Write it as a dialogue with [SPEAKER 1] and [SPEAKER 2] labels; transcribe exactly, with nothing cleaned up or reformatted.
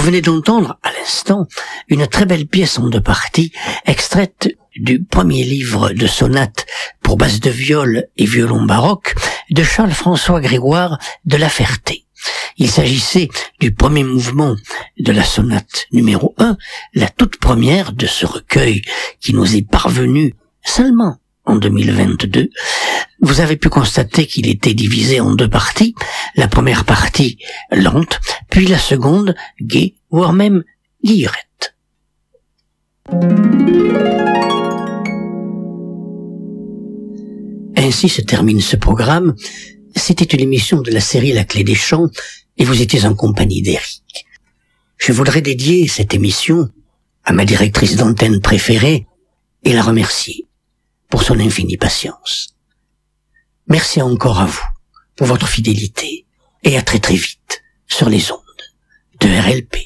[SPEAKER 1] venez d'entendre, à l'instant, une très belle pièce en deux parties, extraite du premier livre de sonates pour basse de viol et violon baroque de Charles-François Grégoire de La Ferté. Il s'agissait du premier mouvement de la sonate numéro un, la toute première de ce recueil qui nous est parvenu seulement en deux mille vingt-deux. Vous avez pu constater qu'il était divisé en deux parties, la première partie lente, puis la seconde gaie, voire même guillerette. Ainsi se termine ce programme. C'était une émission de la série La Clé des Chants et vous étiez en compagnie d'Éric. Je voudrais dédier cette émission à ma directrice d'antenne préférée et la remercier pour son infinie patience. Merci encore à vous pour votre fidélité et à très très vite sur les ondes de R L P.